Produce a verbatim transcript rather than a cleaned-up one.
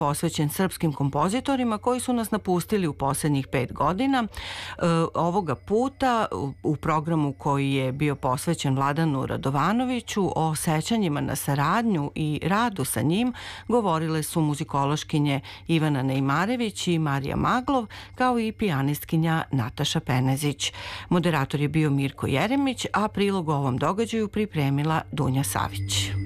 posvećen srpskim kompozitorima koji su nas napustili u posljednjih pet godina. E, ovoga puta u programu koji je bio posvećen Vladanu Radovanoviću o sećanjima na saradnju i radu sa njim govorile su muzikološkinje Ivana Nejmarević i Marija Maglov, kao i pijanistkinja Nataša Penezić. Moderator je bio Mirko Jeremić, a prilog o ovom događaju pripremila Dunja Savić.